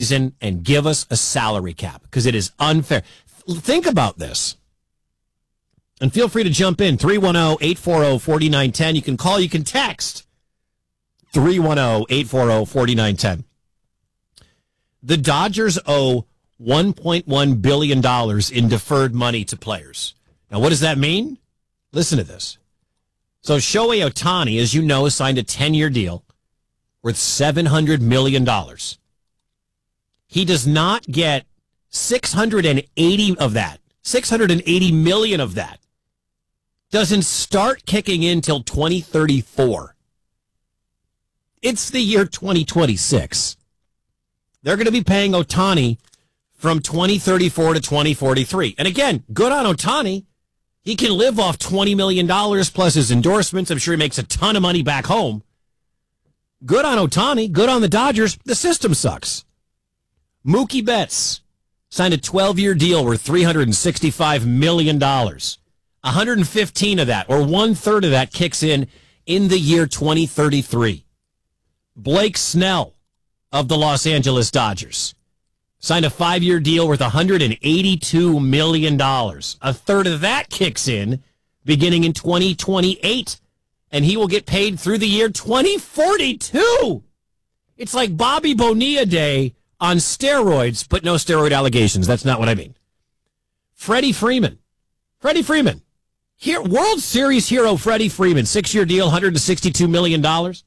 season and give us a salary cap because it is unfair. Think about this. And feel free to jump in, 310-840-4910. You can call, you can text, 310-840-4910. The Dodgers owe $1.1 billion in deferred money to players. Now, what does that mean? Listen to this. So Shohei Ohtani, as you know, signed a 10-year deal worth $700 million. He does not get 680 of that. 680 million of that doesn't start kicking in till 2034. It's the year 2026. They're going to be paying Ohtani from 2034 to 2043. And again, good on Ohtani. He can live off $20 million plus his endorsements. I'm sure he makes a ton of money back home. Good on Ohtani. Good on the Dodgers. The system sucks. Mookie Betts signed a 12-year deal worth $365 million. 115 of that, or one-third of that, kicks in the year 2033. Blake Snell of the Los Angeles Dodgers signed a 5-year deal worth $182 million. A third of that kicks in beginning in 2028, and he will get paid through the year 2042. It's like Bobby Bonilla Day on steroids, but no steroid allegations. That's not what I mean. Freddie Freeman. Here, World Series hero Freddie Freeman, 6-year deal, $162 million.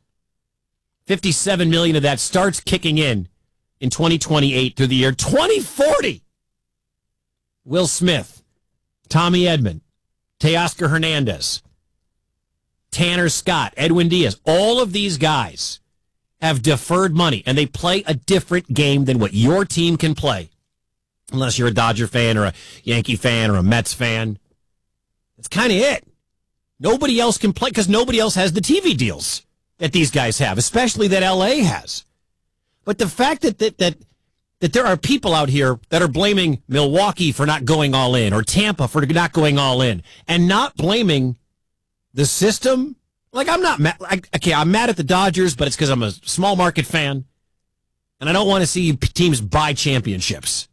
$57 million of that starts kicking in 2028 through the year 2040. Will Smith, Tommy Edman, Teoscar Hernandez, Tanner Scott, Edwin Diaz, all of these guys have deferred money, and they play a different game than what your team can play, unless you're a Dodger fan or a Yankee fan or a Mets fan. That's kind of it. Nobody else can play because nobody else has the TV deals that these guys have, especially that L.A. has. But the fact that there are people out here that are blaming Milwaukee for not going all in or Tampa for not going all in and not blaming the system. Like, I'm not mad. I'm mad at the Dodgers, but it's because I'm a small market fan and I don't want to see teams buy championships.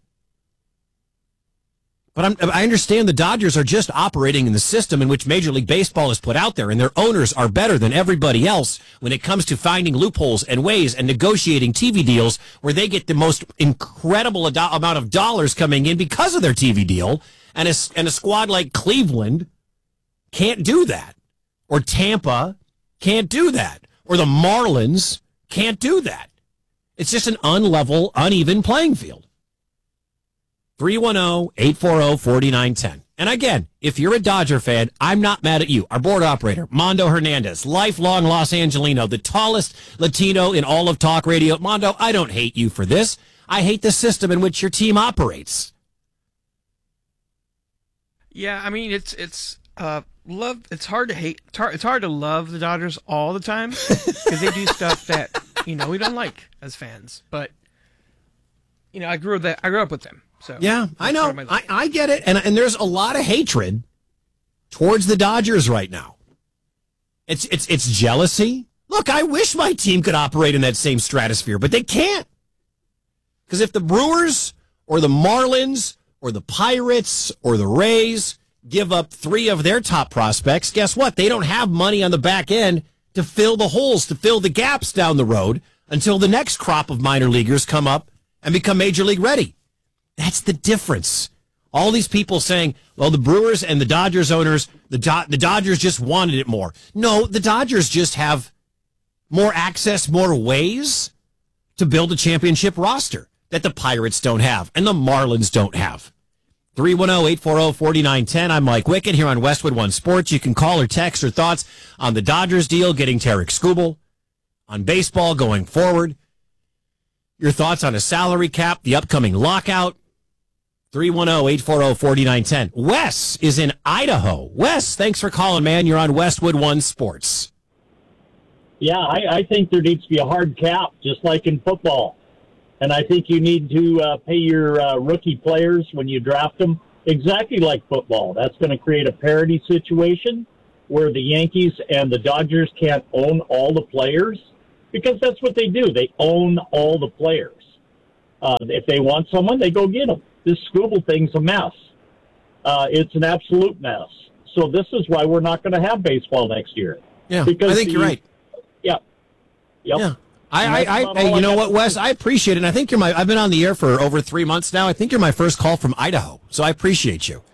But I understand the Dodgers are just operating in the system in which Major League Baseball has put out there, and their owners are better than everybody else when it comes to finding loopholes and ways and negotiating TV deals where they get the most incredible amount of dollars coming in because of their TV deal, and a squad like Cleveland can't do that, or Tampa can't do that, or the Marlins can't do that. It's just an unlevel, uneven playing field. 310-840-4910. And again, if you're a Dodger fan, I'm not mad at you. Our board operator, Mondo Hernandez, lifelong Los Angelino, the tallest Latino in all of talk radio. Mondo, I don't hate you for this. I hate the system in which your team operates. Yeah, I mean, it's love. It's hard to hate. It's hard to love the Dodgers all the time because they do stuff that we don't like as fans. But I grew up with them. So yeah, I know. I get it. And there's a lot of hatred towards the Dodgers right now. It's jealousy. Look, I wish my team could operate in that same stratosphere, but they can't. Because if the Brewers or the Marlins or the Pirates or the Rays give up 3 of their top prospects, guess what? They don't have money on the back end to fill the holes, to fill the gaps down the road until the next crop of minor leaguers come up and become major league ready. That's the difference. All these people saying, well, the Brewers and the Dodgers owners, the Dodgers just wanted it more. No, the Dodgers just have more access, more ways to build a championship roster that the Pirates don't have and the Marlins don't have. 310-840-4910. I'm Mike Wickett here on Westwood One Sports. You can call or text your thoughts on the Dodgers deal, getting Tarek Skubal, on baseball going forward, your thoughts on a salary cap, the upcoming lockout. 310-840-4910. Wes is in Idaho. Wes, thanks for calling, man. You're on Westwood One Sports. Yeah, I think there needs to be a hard cap, just like in football. And I think you need to pay your rookie players when you draft them exactly like football. That's going to create a parity situation where the Yankees and the Dodgers can't own all the players, because that's what they do. They own all the players. If they want someone, they go get them. This Scooble thing's a mess. It's an absolute mess. So this is why we're not going to have baseball next year. Yeah, I think you're right. Yeah. Yep. Yeah. You know what, Wes? I appreciate it. And I think I've been on the air for over 3 months now. I think you're my first call from Idaho. So I appreciate you.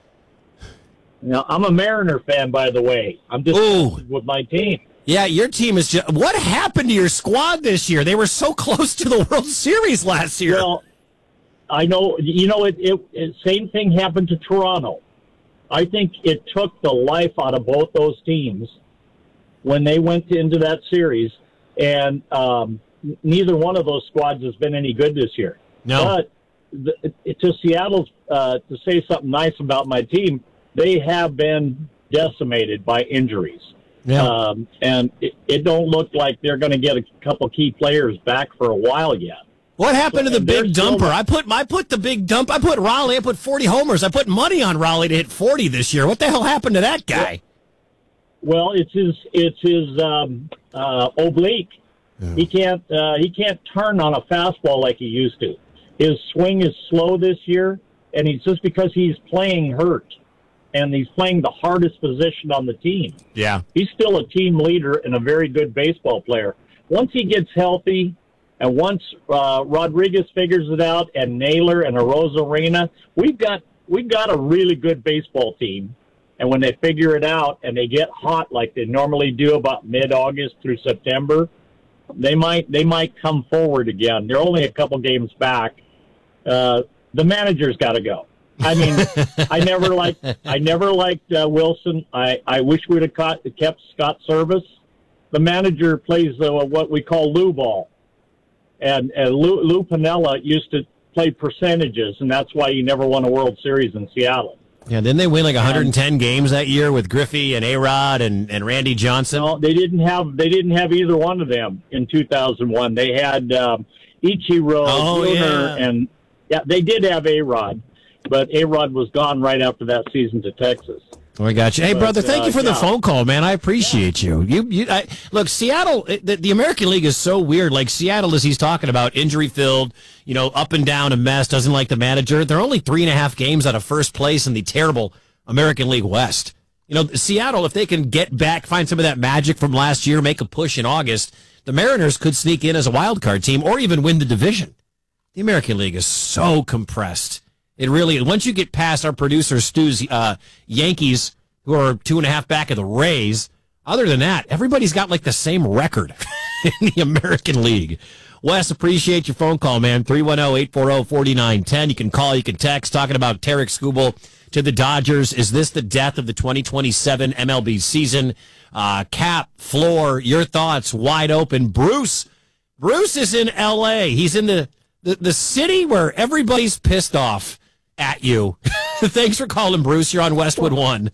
Now, I'm a Mariner fan, by the way. I'm just with my team. Yeah, your team is just... What happened to your squad this year? They were so close to the World Series last year. Well, I know. You know, same thing happened to Toronto. I think it took the life out of both those teams when they went into that series, and neither one of those squads has been any good this year. No. But to Seattle's, to say something nice about my team, they have been decimated by injuries. Yeah. And it don't look like they're going to get a couple key players back for a while yet. What happened to the big dumper? I put the big dump. I put Raleigh. I put 40 homers. I put money on Raleigh to hit 40 this year. What the hell happened to that guy? Well, it's his oblique. Yeah. He can't turn on a fastball like he used to. His swing is slow this year, and it's just because he's playing hurt, and he's playing the hardest position on the team. Yeah, he's still a team leader and a very good baseball player. Once he gets healthy, and once Rodriguez figures it out, and Naylor and Arozarena, we've got a really good baseball team. And when they figure it out and they get hot like they normally do about mid-August through September, they might come forward again. They're only a couple games back. The manager's got to go. I mean, I never liked Wilson. I wish we'd have kept Scott Service. The manager plays what we call Lou ball, and Lou Piniella used to play percentages, and that's why he never won a World Series in Seattle. Yeah, didn't they win like 110 games that year with Griffey and A-Rod and Randy Johnson? No, they didn't have either one of them in 2001. They had Ichiro, Milner, and they did have A-Rod, but A-Rod was gone right after that season to Texas. Oh, I got you. Hey, brother, thank you for the phone call, man. I appreciate you. Look, Seattle, the American League is so weird. Like Seattle, as he's talking about, injury-filled, up and down, a mess, doesn't like the manager. They're only 3.5 games out of first place in the terrible American League West. Seattle, if they can get back, find some of that magic from last year, make a push in August, the Mariners could sneak in as a wild card team or even win the division. The American League is so compressed. It really, once you get past our producer Stu's Yankees, who are 2.5 back of the Rays, other than that, everybody's got like the same record in the American League. Wes, appreciate your phone call, man. 310-840-4910. You can call, you can text, talking about Tarik Skubal to the Dodgers. Is this the death of the 2027 MLB season? Cap, floor, your thoughts, wide open. Bruce is in L.A. He's in the city where everybody's pissed off at you. Thanks for calling, Bruce. You're on Westwood One.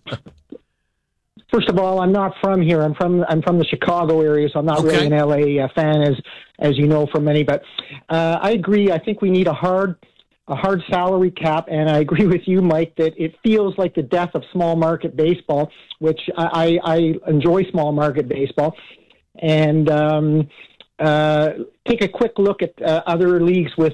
First of all, I'm not from here. I'm from the Chicago area, so I'm not really an LA fan, as you know from many. But I agree. I think we need a hard salary cap, and I agree with you, Mike, that it feels like the death of small market baseball, which I enjoy small market baseball, and take a quick look at other leagues with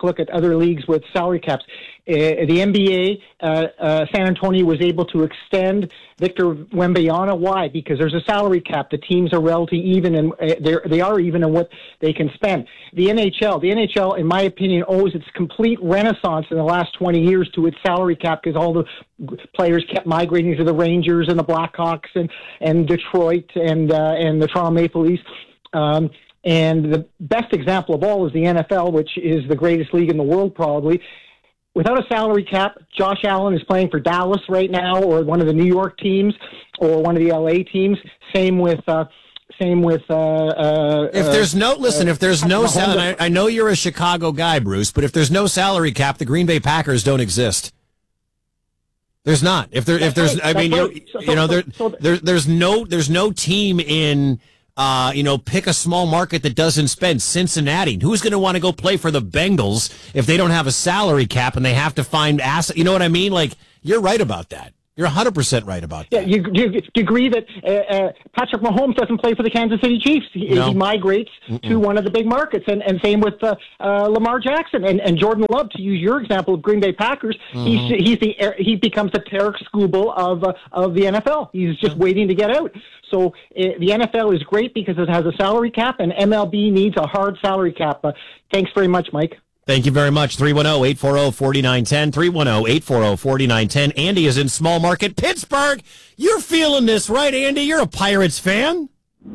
salary caps. The NBA, San Antonio was able to extend Victor Wembanyama. Why? Because there's a salary cap. The teams are relatively even, and they are even in what they can spend. The NHL, in my opinion, owes its complete renaissance in the last 20 years to its salary cap, because all the players kept migrating to the Rangers and the Blackhawks and Detroit and the Toronto Maple Leafs. And the best example of all is the NFL, which is the greatest league in the world, probably. Without a salary cap, Josh Allen is playing for Dallas right now, or one of the New York teams, or one of the LA teams. Same with. If there's no salary, I know you're a Chicago guy, Bruce, but if there's no salary cap, the Green Bay Packers don't exist. There's not. There's no team in. Pick a small market that doesn't spend. Cincinnati. Who's going to want to go play for the Bengals if they don't have a salary cap and they have to find assets? You know what I mean? Like, you're right about that. You're 100% right about Yeah, that. you agree that Patrick Mahomes doesn't play for the Kansas City Chiefs? No. He migrates to one of the big markets, and same with Lamar Jackson and Jordan Love. To use your example of Green Bay Packers, he becomes the Tarek Skubal of the NFL. He's just waiting to get out. So the NFL is great because it has a salary cap, and MLB needs a hard salary cap. Thanks very much, Mike. Thank you very much. 310-840-4910. 310-840-4910. Andy is in small market Pittsburgh. You're feeling this, right, Andy? You're a Pirates fan.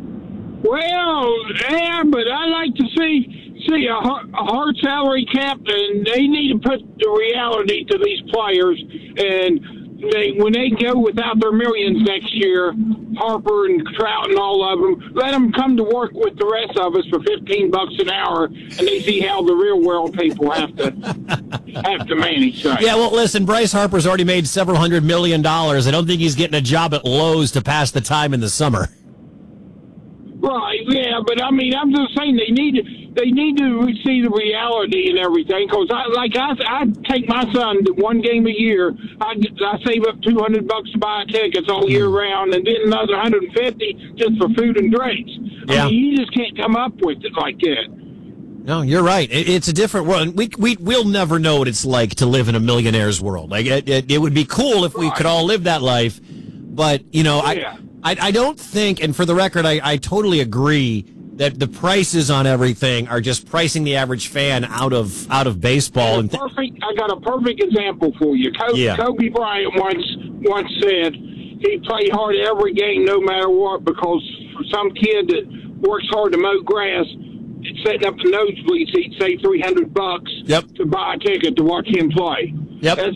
Well, yeah, but I like to see a hard salary cap, and they need to put the reality to these players. And when they go without their millions next year, Harper and Trout and all of them, let them come to work with the rest of us for $15 an hour, and they see how the real world people have to manage things. Yeah, well, listen, Bryce Harper's already made several $100 million. I don't think he's getting a job at Lowe's to pass the time in the summer. Right, yeah, but I mean, I'm just saying they need to see the reality and everything. Because I take my son to one game a year. I save up $200 to buy tickets all year round, and then another $150 just for food and drinks. Yeah. I mean, you just can't come up with it like that. No, you're right. It's a different world. We'll never know what it's like to live in a millionaire's world. Like it would be cool if we could all live that life, but Yeah. I don't think, and for the record, I totally agree that the prices on everything are just pricing the average fan out of baseball. I got a perfect example for you. Kobe Bryant once said he played hard every game no matter what, because for some kid that works hard to mow grass, setting up the nosebleeds, he'd save $300 to buy a ticket to watch him play. Yep. That's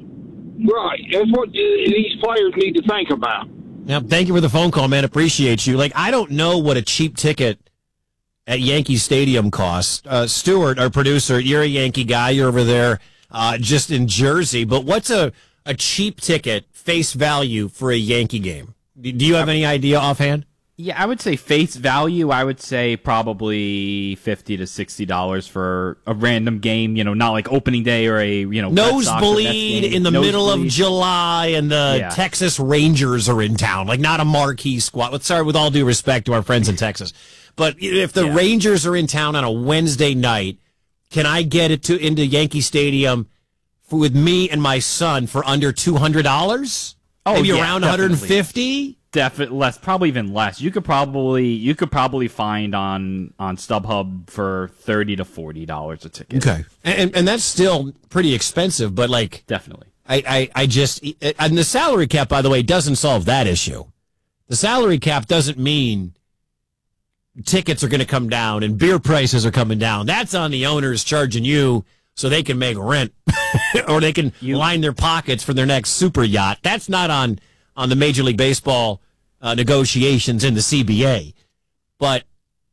what these players need to think about. Yeah, thank you for the phone call, man. Appreciate you. Like, I don't know what a cheap ticket at Yankee Stadium costs. Stuart, our producer, you're a Yankee guy. You're over there just in Jersey. But what's a cheap ticket face value for a Yankee game? Do you have any idea offhand? Yeah, I would say face value. I would say probably $50 to $60 for a random game. Not like opening day or a nosebleed in the middle of July, and the Texas Rangers are in town. Like, not a marquee squad. Let's start with all due respect to our friends in Texas, but if the Rangers are in town on a Wednesday night, can I get it into Yankee Stadium with me and my son for under $200? Oh, maybe around $150. Definitely less, probably even less. You could probably find on StubHub for $30 to $40 a ticket. Okay, and that's still pretty expensive, but like definitely. I just, and the salary cap, by the way, doesn't solve that issue. The salary cap doesn't mean tickets are going to come down and beer prices are coming down. That's on the owners charging you so they can make rent or they can line their pockets for their next super yacht. That's not on the Major League Baseball negotiations in the CBA. But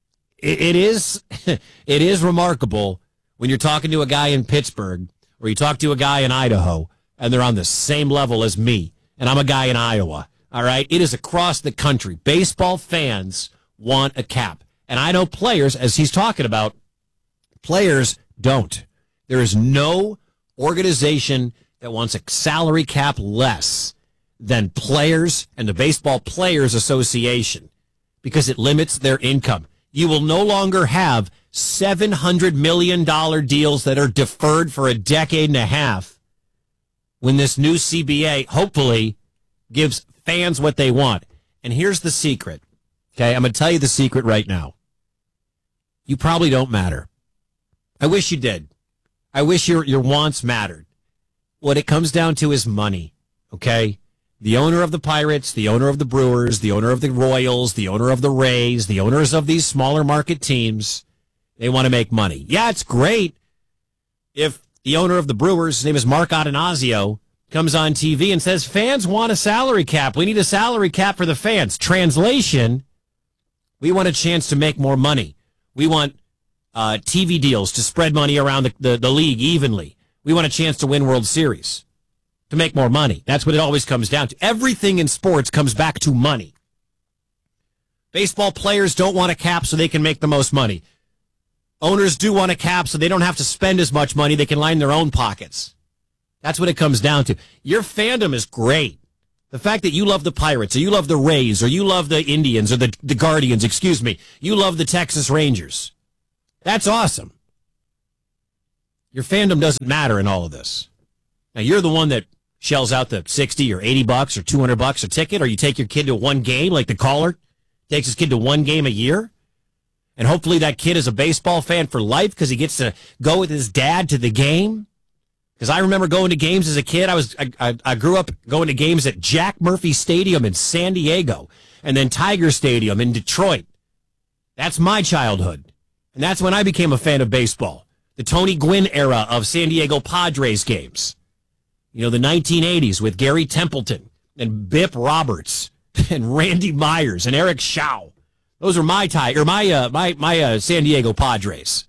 it is remarkable when you're talking to a guy in Pittsburgh or you talk to a guy in Idaho and they're on the same level as me, and I'm a guy in Iowa. All right? It is across the country. Baseball fans want a cap. And I know players, as he's talking about, players don't. There is no organization that wants a salary cap less than players and the Baseball Players Association, because it limits their income. You will no longer have $700 million deals that are deferred for a decade and a half when this new CBA hopefully gives fans what they want. And here's the secret. Okay, I'm going to tell you the secret right now. You probably don't matter. I wish you did. I wish your wants mattered. What it comes down to is money, okay? The owner of the Pirates, the owner of the Brewers, the owner of the Royals, the owner of the Rays, the owners of these smaller market teams, they want to make money. Yeah, it's great if the owner of the Brewers, his name is Mark Atanasio, comes on TV and says, fans want a salary cap. We need a salary cap for the fans. Translation, we want a chance to make more money. We want TV deals to spread money around the league evenly. We want a chance to win World Series, to make more money. That's what it always comes down to. Everything in sports comes back to money. Baseball players don't want a cap so they can make the most money. Owners do want a cap so they don't have to spend as much money. They can line their own pockets. That's what it comes down to. Your fandom is great. The fact that you love the Pirates, or you love the Rays, or you love the Indians, or the Guardians, excuse me. You love the Texas Rangers. That's awesome. Your fandom doesn't matter in all of this. Now, you're the one that shells out the $60 or $80 or $200 a ticket, or you take your kid to one game like the caller takes his kid to one game a year. And hopefully that kid is a baseball fan for life because he gets to go with his dad to the game. Because I remember going to games as a kid. I grew up going to games at Jack Murphy Stadium in San Diego and then Tiger Stadium in Detroit. That's my childhood. And that's when I became a fan of baseball. The Tony Gwynn era of San Diego Padres games. You know, the 1980s with Gary Templeton and Bip Roberts and Randy Myers and Eric Shaw. Those are my San Diego Padres.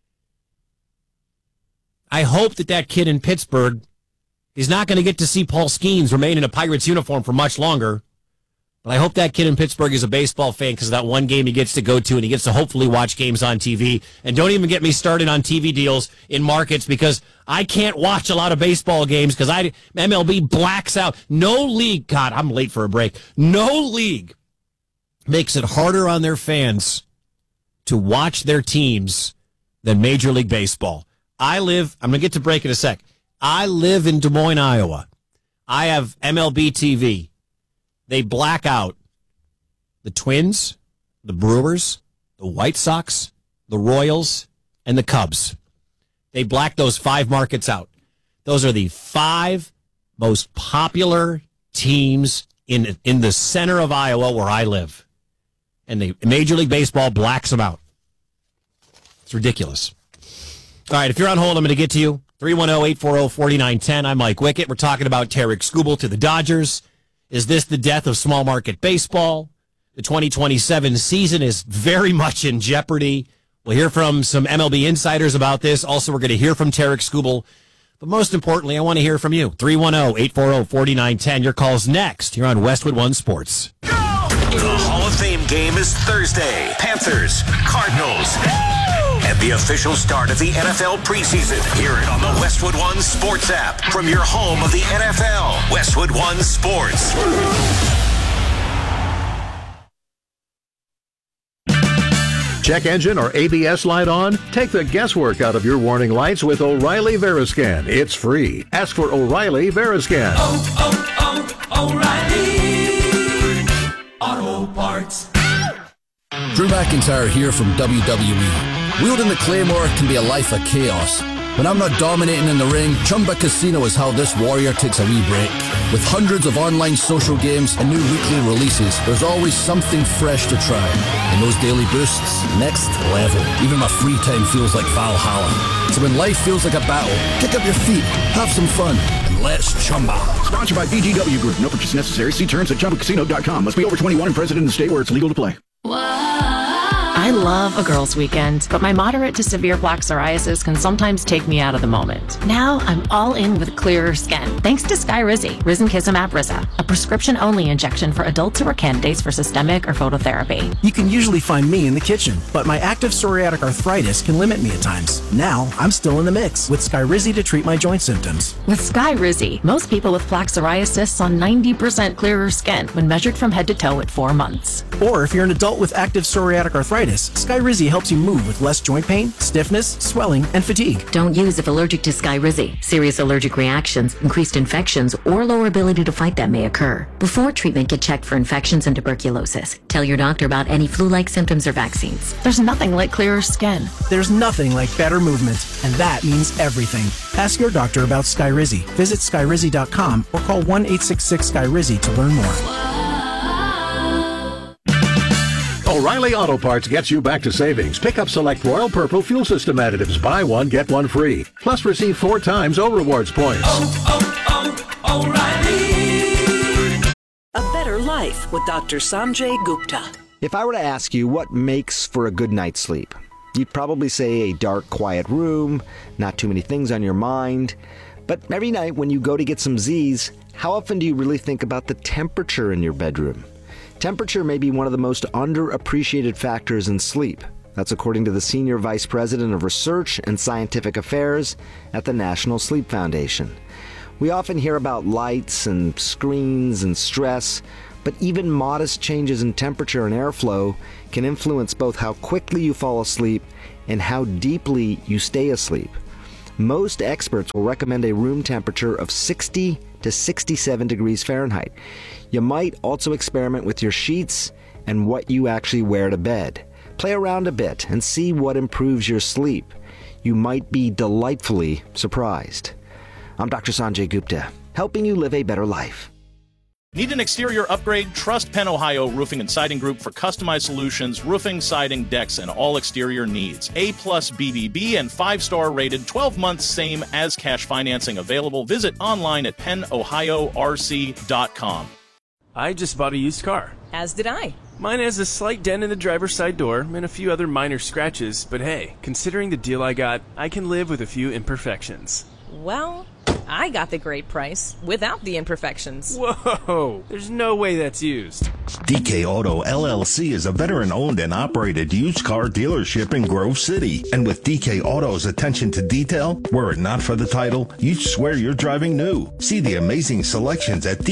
I hope that kid in Pittsburgh is not going to get to see Paul Skeens remain in a Pirates uniform for much longer. But I hope that kid in Pittsburgh is a baseball fan because of that one game he gets to go to, and he gets to hopefully watch games on TV. And don't even get me started on TV deals in markets because I can't watch a lot of baseball games because MLB blacks out. No league, God, I'm late for a break. No league makes it harder on their fans to watch their teams than Major League Baseball. I'm going to get to break in a sec. I live in Des Moines, Iowa. I have MLB TV. They black out the Twins, the Brewers, the White Sox, the Royals, and the Cubs. They black those 5 markets out. Those are the 5 most popular teams in the center of Iowa where I live. And the Major League Baseball blacks them out. It's ridiculous. All right, if you're on hold, I'm going to get to you. 310-840-4910. I'm Mike Wickett. We're talking about Tarek Skubal to the Dodgers. Is this the death of small market baseball? The 2027 season is very much in jeopardy. We'll hear from some MLB insiders about this. Also, we're going to hear from Tarek Skubal. But most importantly, I want to hear from you. 310-840-4910. Your call's next here on Westwood One Sports. The Hall of Fame game is Thursday. Panthers, Cardinals. And the official start of the NFL preseason. Hear it on the Westwood One Sports app from your home of the NFL. Westwood One Sports. Check engine or ABS light on? Take the guesswork out of your warning lights with O'Reilly Veriscan. It's free. Ask for O'Reilly Veriscan. O'Reilly Auto Parts. Drew McIntyre here from WWE. Wielding the Claymore can be a life of chaos. When I'm not dominating in the ring, Chumba Casino is how this warrior takes a wee break. With hundreds of online social games and new weekly releases, there's always something fresh to try. And those daily boosts, next level. Even my free time feels like Valhalla. So when life feels like a battle, kick up your feet, have some fun, and let's Chumba. Sponsored by BGW Group. No purchase necessary. See terms at ChumbaCasino.com. Must be over 21 and present in the state where it's legal to play. I love a girls' weekend, but my moderate to severe plaque psoriasis can sometimes take me out of the moment. Now I'm all in with clearer skin, thanks to Skyrizi, Risankizumab Risa, a prescription-only injection for adults who are candidates for systemic or phototherapy. You can usually find me in the kitchen, but my active psoriatic arthritis can limit me at times. Now I'm still in the mix with Skyrizi to treat my joint symptoms. With Skyrizi, most people with plaque psoriasis saw 90% clearer skin when measured from head to toe at 4 months. Or if you're an adult with active psoriatic arthritis, Skyrizi helps you move with less joint pain, stiffness, swelling, and fatigue. Don't use if allergic to Skyrizi. Serious allergic reactions, increased infections, or lower ability to fight them may occur. Before treatment, get checked for infections and tuberculosis. Tell your doctor about any flu-like symptoms or vaccines. There's nothing like clearer skin. There's nothing like better movement, and that means everything. Ask your doctor about Skyrizi. Visit Skyrizi.com or call 1-866-SKYRIZI to learn more. O'Reilly Auto Parts gets you back to savings. Pick up select Royal Purple fuel system additives. Buy one, get one free. Plus receive 4 times O-Rewards points. O'Reilly. A better life with Dr. Sanjay Gupta. If I were to ask you what makes for a good night's sleep, you'd probably say a dark, quiet room, not too many things on your mind. But every night when you go to get some Z's, how often do you really think about the temperature in your bedroom? Temperature may be one of the most underappreciated factors in sleep. That's according to the Senior Vice President of Research and Scientific Affairs at the National Sleep Foundation. We often hear about lights and screens and stress, but even modest changes in temperature and airflow can influence both how quickly you fall asleep and how deeply you stay asleep. Most experts will recommend a room temperature of 60 to 67 degrees Fahrenheit. You might also experiment with your sheets and what you actually wear to bed. Play around a bit and see what improves your sleep. You might be delightfully surprised. I'm Dr. Sanjay Gupta, helping you live a better life. Need an exterior upgrade? Trust Penn Ohio Roofing and Siding Group for customized solutions, roofing, siding, decks, and all exterior needs. A+ BBB and 5-star rated, 12 months same as cash financing available. Visit online at pennohiorc.com. I just bought a used car. As did I. Mine has a slight dent in the driver's side door and a few other minor scratches, but hey, considering the deal I got, I can live with a few imperfections. Well, I got the great price without the imperfections. Whoa, there's no way that's used. DK Auto LLC is a veteran-owned and operated used car dealership in Grove City. And with DK Auto's attention to detail, were it not for the title, you'd swear you're driving new. See the amazing selections at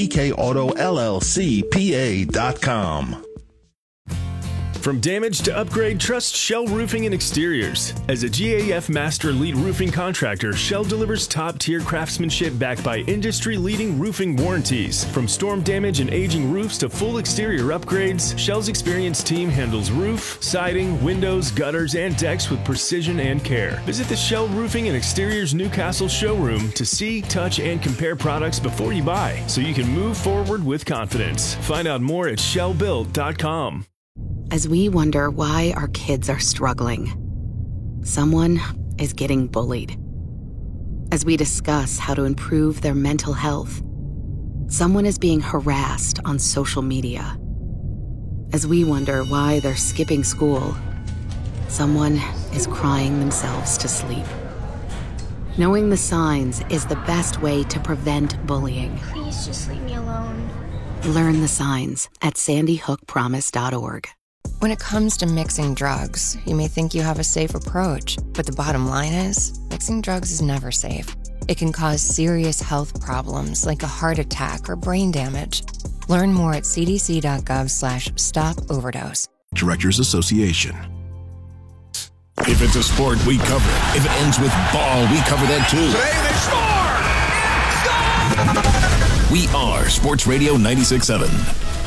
DKAutoLLCPA.com. From damage to upgrade, trust Shell Roofing and Exteriors. As a GAF Master Elite Roofing Contractor, Shell delivers top-tier craftsmanship backed by industry-leading roofing warranties. From storm damage and aging roofs to full exterior upgrades, Shell's experienced team handles roof, siding, windows, gutters, and decks with precision and care. Visit the Shell Roofing and Exteriors Newcastle showroom to see, touch, and compare products before you buy, so you can move forward with confidence. Find out more at shellbuilt.com. As we wonder why our kids are struggling, someone is getting bullied. As we discuss how to improve their mental health, someone is being harassed on social media. As we wonder why they're skipping school, someone is crying themselves to sleep. Knowing the signs is the best way to prevent bullying. Please just leave me alone. Learn the signs at sandyhookpromise.org. When it comes to mixing drugs, you may think you have a safe approach, but the bottom line is, mixing drugs is never safe. It can cause serious health problems like a heart attack or brain damage. Learn more at cdc.gov/stop-overdose. Directors Association. If it's a sport, we cover it. If it ends with ball, we cover that too. Today they score! We are Sports Radio 96.7.